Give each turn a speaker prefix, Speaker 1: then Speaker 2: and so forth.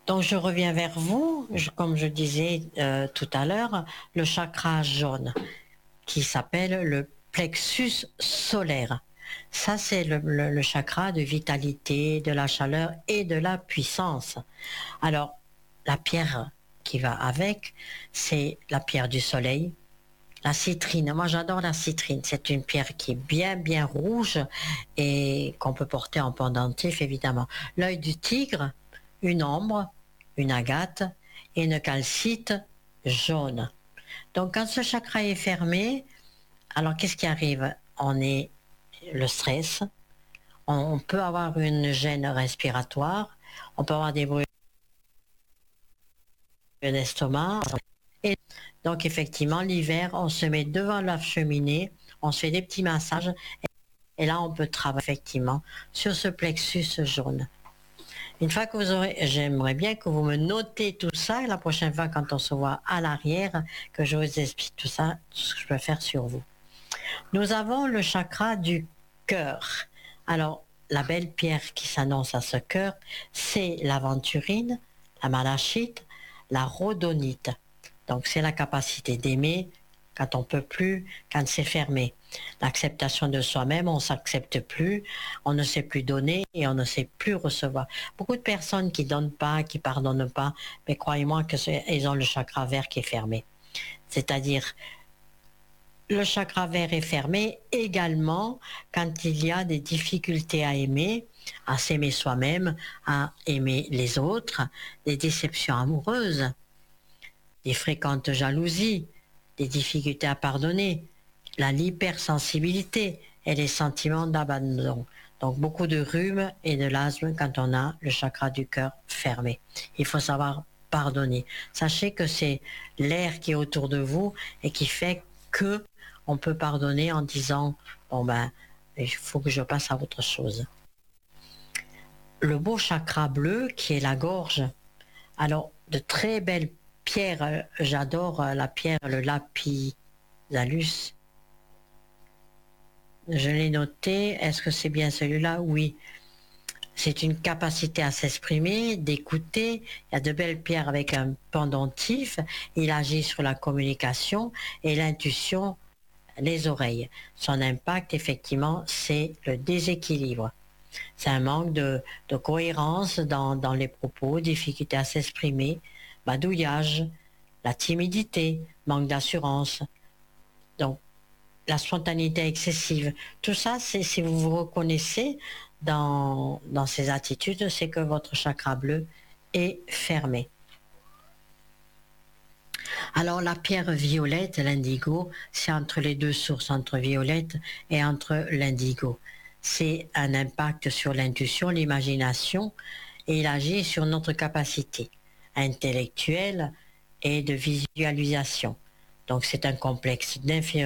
Speaker 1: Donc je reviens vers vous, comme je disais tout à l'heure, le chakra jaune qui s'appelle le plexus solaire. Ça, c'est le chakra de vitalité, de la chaleur et de la puissance. Alors, la pierre qui va avec, c'est la pierre du soleil, la citrine. Moi, j'adore la citrine. C'est une pierre qui est bien, bien rouge et qu'on peut porter en pendentif, évidemment. L'œil du tigre, une ambre, une agate et une calcite jaune. Donc, quand ce chakra est fermé, alors qu'est-ce qui arrive? On est le stress, on peut avoir une gêne respiratoire, on peut avoir des brûlures d'estomac. Et donc, effectivement, l'hiver, on se met devant la cheminée, on se fait des petits massages, et là, on peut travailler effectivement sur ce plexus jaune. Une fois que vous aurez, j'aimerais bien que vous me notez tout ça, et la prochaine fois, quand on se voit à l'arrière, que je vous explique tout ça, ce que je peux faire sur vous. Nous avons le chakra du cœur. Alors, la belle pierre qui s'annonce à ce cœur, c'est l'aventurine, la malachite, la rhodonite. Donc, c'est la capacité d'aimer quand on peut plus, quand c'est fermé. L'acceptation de soi-même, on s'accepte plus, on ne sait plus donner et on ne sait plus recevoir. Beaucoup de personnes qui donnent pas, qui pardonnent pas, mais croyez-moi qu'ils ont le chakra vert qui est fermé. C'est-à-dire, le chakra vert est fermé également quand il y a des difficultés à aimer, à s'aimer soi-même, à aimer les autres, des déceptions amoureuses, des fréquentes jalousies, des difficultés à pardonner, l'hypersensibilité et les sentiments d'abandon. Donc beaucoup de rhume et de l'asthme quand on a le chakra du cœur fermé. Il faut savoir pardonner. Sachez que c'est l'air qui est autour de vous et qui fait que on peut pardonner en disant bon ben il faut que je passe à autre chose. Le beau chakra bleu qui est la gorge. Alors de très belles pierres, j'adore la pierre, le lapis lazuli. Je l'ai noté. Est-ce que c'est bien celui-là? Oui. C'est une capacité à s'exprimer, d'écouter. Il y a de belles pierres avec un pendentif. Il agit sur la communication et l'intuition, les oreilles. Son impact, effectivement, c'est le déséquilibre. C'est un manque de cohérence dans les propos, difficulté à s'exprimer, badouillage, la timidité, manque d'assurance. Donc, la spontanéité excessive. Tout ça, c'est si vous vous reconnaissez dans ces attitudes, c'est que votre chakra bleu est fermé. Alors la pierre violette, l'indigo, c'est entre les deux sources, entre violette et entre l'indigo. C'est un impact sur l'intuition, l'imagination, et il agit sur notre capacité intellectuelle et de visualisation. Donc c'est un complexe d'infériorité